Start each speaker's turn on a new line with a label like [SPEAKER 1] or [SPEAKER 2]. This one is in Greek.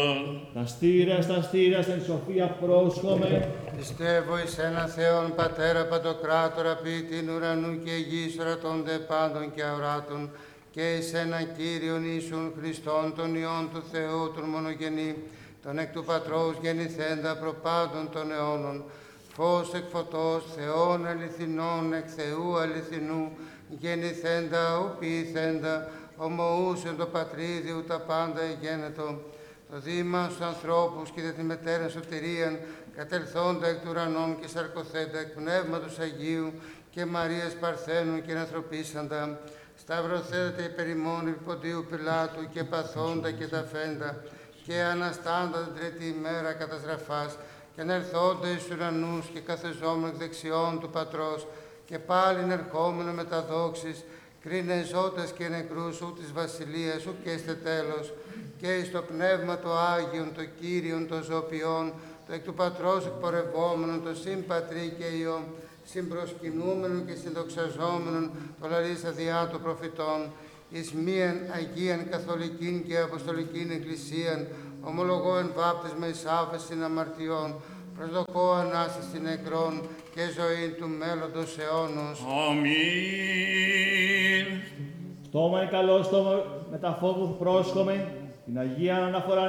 [SPEAKER 1] Τα στήρας εν σοφία πρόσχομαι.
[SPEAKER 2] Πιστεύω εις ένα Θεόν Πατέρα Παντοκράτορα, ποιητήν ουρανού και γης, ορατώνται πάντων και αοράτων, και εις ένα Κύριον Ιησούν Χριστόν, τον Υιόν του Θεού, τον μονογενή, τον εκ του Πατρός γεννηθέντα προπάντων των αιώνων, φως εκ φωτός, Θεόν αληθινών, εκ Θεού αληθινού, γεννηθέντα, οποιηθέντα, ομοούσεν το πατρίδιου τα πάντα εγένετο, το δήμα στους ανθρώπους και δε τη μετέραν σωτηρίαν, κατελθόντα εκ του ουρανών και σαρκοθέντα εκ Πνεύματος Αγίου και Μαρίας Παρθένου και ανθρωπίσαντα, σταυρωθέντα υπερ ημών επί Ποντίου Πιλάτου και παθόντα και ταφέντα, και αναστάντα την τρίτη ημέρα καταστραφάς, και ανερθόντα εις ουρανούς και καθεζόμενο εκ δεξιών του Πατρός, και πάλιν ερχόμενο με τα δόξης, κρίνε ζώντας και νεκρούς, ου της βασιλείας, ου και έστε τέλος, και εις το Πνεύμα το Άγιον, το Κύριον, το ζωοποιών, το εκ του Πατρός εκπορευόμενον, το συμπατρί και Υιόν, συμπροσκυνούμενον και συνδοξαζόμενον, το λαλήσα διά των προφητών, εις μίαν Αγίαν Καθολικήν και Αποστολικήν Εκκλησίαν, ομολογώ εν βάπτισμα εις άφεσιν αμαρτιών, προσδοκώ Ανάσταση νεκρών και ζωή του μέλλοντος αιώνος.
[SPEAKER 3] Αμήν.
[SPEAKER 1] Στόμα είναι καλό, στόμα με τα φόβου πρόσχομαι, την Αγία αναφορά